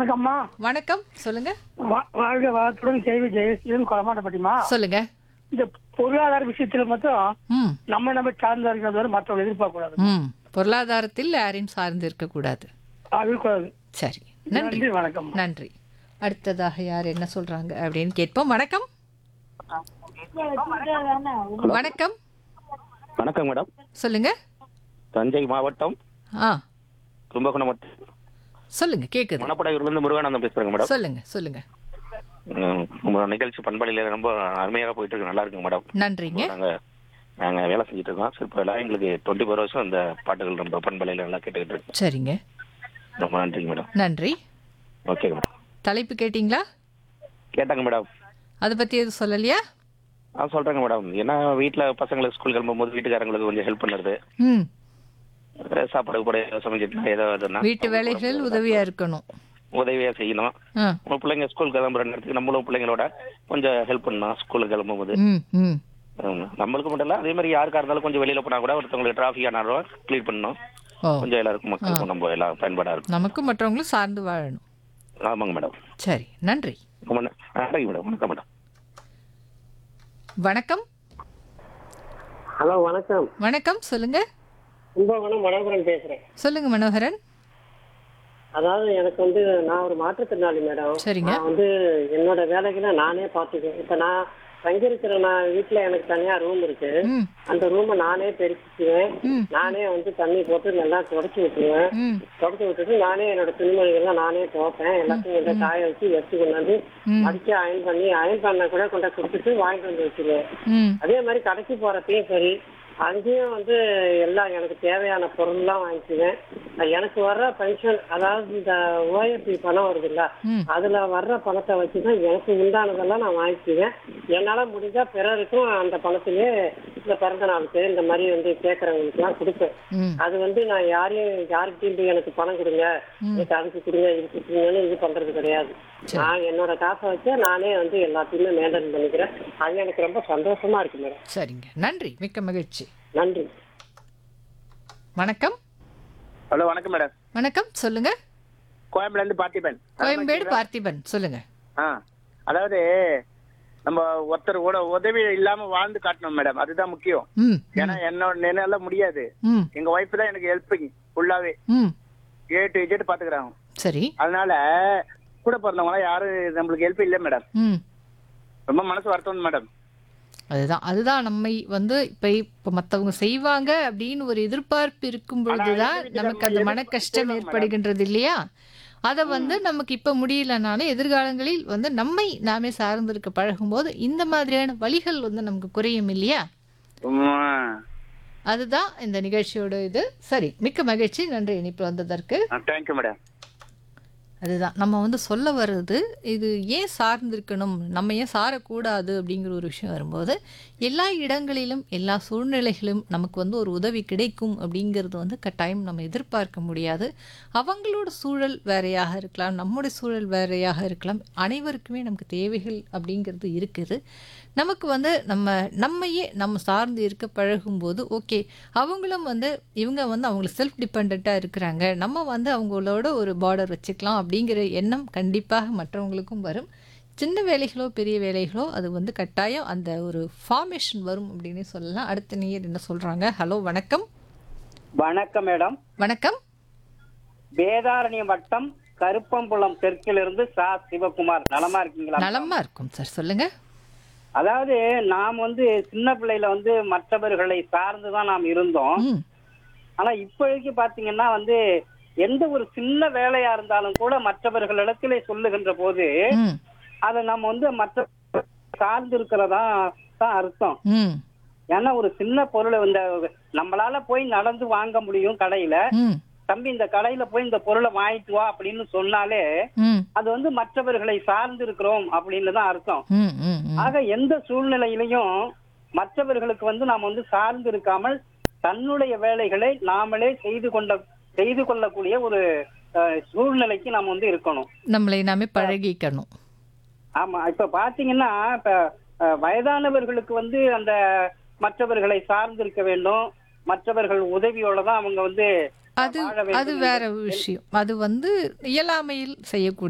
வணக்கம்மா. வணக்கம். சொல்லுங்க. வாழ்க வளத்துடன் கேள்வி ஜெயசீலன் கொலமாட்டப்பட்டிமா. சொல்லுங்க. இந்த பொருளாதார விஷயத்துல மட்டும் ம். நம்ம சார்ந்து இருக்கிறத மற்றவங்க எதிர்பார்க்க கூடாது. ம். பொருளாதாரத்தில் யாரையும் சார்ந்து இருக்கக்கூடாது. இருக்கக்கூடாது. சரி, நன்றி. நன்றி, வணக்கம். நன்றி. அடுத்ததாக யார் என்ன சொல்றாங்க அப்படின்னு கேட்போம். வணக்கம். வணக்கம். வணக்கம் மேடம். சொல்லுங்க. தஞ்சை மாவட்டம் ஆ கும்பகோணம் வட்டம் சொல்லுங்க, கேக்குது. மணப்படையூர்லேருந்து முருகானந்தம் பேசுறேங்க மேடம். சொல்லுங்க சொல்லுங்க. உங்க நிகழ்ச்சி பண்பலையில ரொம்ப அருமையாக போயிட்டு இருக்கு, நல்லா இருக்குங்க மேடம். நன்றிங்க. நாங்க வேலை செஞ்சுட்டு இருக்கோம். சரி, இப்போ எங்களுக்கு 24 வருஷம் இந்த பாட்டுகள் ரொம்ப பண்பலையில நல்லா கேட்டுக்கிட்டு இருக்கோம். சரிங்க, ரொம்ப நன்றிங்க மேடம். நன்றி. Okay madam. தலைப்பு கேட்டிங்களா? கேட்டாங்க மேடம். அதை பத்தி எதுவும் சொல்லலையா? சொல்றேங்க மேடம். ஏன்னா வீட்டில் பசங்களுக்கு ஸ்கூல் கிளம்பும்போது வீட்டுக்காரங்களுக்கு கொஞ்சம் ஹெல்ப் பண்ணுறது, ம். சாப்பாடு கூட சமைச்சிட்டு ஏதோ இதுன்னா வீட்டு வேலைகள் உதவியா இருக்கணும். உதவியா செய்யணும். ஆ. நம்ம பிள்ளைங்க ஸ்கூல் கிளம்புற நேரத்துக்கு நம்மளும் பிள்ளைங்களோட கொஞ்சம் ஹெல்ப் பண்ணணும் ஸ்கூலுக்கு கிளம்பும்போது. ம். ம். நம்மளுக்கு மட்டும் இல்ல, அதே மாதிரி யாருக்கா இருந்தாலும் கொஞ்சம் வெளியில போனா கூட ஒருத்தவங்களுக்கு டிராஃபிக் ஆனாலும் கிளியர் பண்ணணும். ஓ, கொஞ்சம் எல்லாருக்கும் மக்களுக்கும் நம்ம எல்லாம் பயன்பாடா இருக்கும். நமக்கும் மற்றவங்களும் சார்ந்து வாழணும். ஆமாங்க மேடம். சரி, நன்றி. ரொம்ப நன்றி மேடம். வணக்கம் மேடம். வணக்கம். ஹலோ, வணக்கம். வணக்கம். சொல்லுங்க. கும்பகோணம் மனோகரன் பேசுறேன். சொல்லுங்க மனோகரன். அதாவது எனக்கு நான் ஒரு மாற்றுத்திறனாளி மேடம். சரிங்க. நான் என்னோட வேலைகளை நானே பார்த்துக்குவேன். இப்ப நான் தங்கியிருக்கிற வீட்டுல எனக்கு தனியா ரூம் இருக்கு. ம். அந்த ரூமை நானே பெருக்கிக்குவேன். ம். நானே தண்ணி போட்டு நல்லா தொடச்சி விட்டுருவேன். ம். தொடச்சி விட்டுட்டு நானே என்னோட துணிமணிகள்லாம் நானே துவைப்பேன். எல்லாத்தையும் காய வச்சு எடுத்து கொண்டாந்து அடிச்சு அயன் பண்ண கூட கொண்டா கொடுத்துட்டு வாங்கிட்டு வந்து வச்சிருவேன். ம். அதே மாதிரி கடைக்கு போறப்பையும் சரி, அங்கேயும் எல்லாம் எனக்கு தேவையான பொருள்லாம் வாங்கிக்குவேன். எனக்கு வர்ற பென்ஷன், அதாவது இந்த ஓஎஃப்பி பணம் வருதுல்ல, ம். அதுல வர்ற பணத்தை வச்சுதான் எனக்கு உண்டானதெல்லாம் நான் வாங்கிக்குவேன். என்னால முடிஞ்சா பிறருக்கும் அந்த பணத்திலே இந்த பிறந்த நாளுக்கு இந்த மாதிரி கேட்கறவங்களுக்கு எல்லாம் கொடுப்பேன். ம். அது நான் யாருக்கிட்டையும் எனக்கு பணம் கொடுங்க, எனக்கு அதுக்கு கொடுங்க, இதுக்கு கொடுங்கன்னு இது பண்றது கிடையாது. நான் என்னோட காசை வச்சு நானே எல்லாத்தையுமே மெயின்டைன் பண்ணிக்கிறேன். அது எனக்கு ரொம்ப சந்தோஷமா இருக்கு மேடம். சரிங்க, நன்றி, மிக்க மகிழ்ச்சி. நன்றி. வணக்கம். ஹலோ, வணக்கம் மேடம். வணக்கம். சொல்லுங்க. கோயம்புல இருந்து பார்த்திபன். கோயம்பேடு பார்த்திபன். சொல்லுங்க. அதாவது நம்ம ஒருத்தர் உதவி இல்லாம வாழ்ந்து காட்டணும் மேடம், அதுதான் முக்கியம். ம். ஏன்னா என்னால முடியாது. ம். எங்க ஒய்ஃப் தான் எனக்கு ஹெல்ப்பிங் ஃபுல்லாவே, ம். A to Z பாத்துக்கிறாங்க. சரி. அதனால கூட பிறந்தவங்க யாரும் நம்மளுக்கு ஹெல்ப் இல்லை மேடம். ம். ரொம்ப மனசு வருத்தம் மேடம். அதுதான் நம்மை இப்போ மற்றவங்க செய்வாங்க அப்படின்னு ஒரு எதிர்பார்ப்பு இருக்கும் பொழுதுதான் நமக்கு அந்த மன கஷ்டம் ஏற்படுகின்றது இல்லையா? அதை நமக்கு இப்ப முடியலனாலும் எதிர்காலங்களில் நம்மை நாமே சார்ந்திருக்க பழகும் போது இந்த மாதிரியான வழிகள் நமக்கு குறையும் இல்லையா? அதுதான் இந்த நிகழ்ச்சியோட இது. சரி, மிக்க மகிழ்ச்சி, நன்றி இனிப்பு வந்ததற்கு. Thank you madam. அதுதான் நம்ம சொல்ல வர்றது. இது ஏன் சார்ந்திருக்கணும், நம்ம ஏன் சாரக்கூடாது அப்படிங்கிற ஒரு விஷயம் வரும்போது எல்லா இடங்களிலும் எல்லா சூழ்நிலைகளும் நமக்கு ஒரு உதவி கிடைக்கும் அப்படிங்கிறது கட்டாயம் நம்ம எதிர்பார்க்க முடியாது. அவங்களோட சூழல் வேறையாக இருக்கலாம், நம்முடைய சூழல் வேறையாக இருக்கலாம். அனைவருக்குமே நமக்கு தேவைகள் அப்படிங்கிறது இருக்குது. நமக்கு நம்மையே நம்ம சார்ந்து இருக்க பழகும்போது ஓகே, அவங்களும் இவங்க அவங்களுக்கு செல்ஃப் டிபெண்ட்டாக இருக்கிறாங்க, நம்ம அவங்களோட ஒரு பார்டர் வச்சுக்கலாம் அப்படிங்கிற எண்ணம் கண்டிப்பாக மற்றவங்களுக்கும் வரும். சின்ன வேலைகளோ பெரிய வேலைகளோ அது கட்டாயம் அந்த ஒரு ஃபார்மேஷன் வரும் அப்படின்னு சொல்லலாம். அடுத்த நீர் என்ன சொல்றாங்க? ஹலோ, வணக்கம். வணக்கம் மேடம். வணக்கம். வேதாரண்யம் வட்டம் கருப்பம்புலம் தெற்கிலிருந்து சா சிவகுமார். நலமா இருக்கீங்களா? நலமா இருக்கும் சார், சொல்லுங்க. அதாவது நாம் சின்ன பிள்ளையில மற்றவர்களை சார்ந்துதான் நாம் இருந்தோம். ஆனா இப்போதைக்கு பாத்தீங்கன்னா எந்த ஒரு சின்ன வேலையா இருந்தாலும் கூட மற்றவர்களிடத்திலே சொல்லுகின்ற போது அதை நம்ம மற்ற சார்ந்து இருக்கிறதா தான் அர்த்தம். ஏன்னா ஒரு சின்ன பொருளை நம்மளால போய் நடந்து வாங்க முடியும் கடையில. தம்பி, இந்த கடையில போய் இந்த பொருளை வாங்கிட்டு வா அப்படின்னு சொன்னாலே அது மற்றவர்களை சார்ந்து இருக்கிறோம் அப்படின்னு தான் அர்த்தம். ஆக எந்த சூழ்நிலையிலையும் மற்றவர்களுக்கு நாம் சார்ந்து இருக்காமல் தன்னுடைய வேலைகளை நாமளே செய்து கொள்ளக்கூடிய ஒரு சூழ்நிலைக்கு நாம் இருக்கணும். நம்மளை நாமே பழகிக்கணும். ஆமா, இப்ப பாத்தீங்கன்னா இப்ப வயதானவர்களுக்கு அந்த மற்றவர்களை சார்ந்து இருக்க வேண்டும், மற்றவர்கள் உதவியோட தான் அவங்க அது வேற விஷயம். அது இயலாமையில் செய்யக்கூடிய